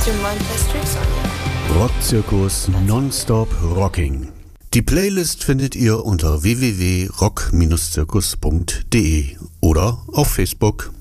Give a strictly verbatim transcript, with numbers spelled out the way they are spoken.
Do you mind if I play Street Song? Rockzirkus Nonstop Rocking. Die Playlist findet ihr unter w w w punkt rock Bindestrich zirkus punkt de oder auf Facebook.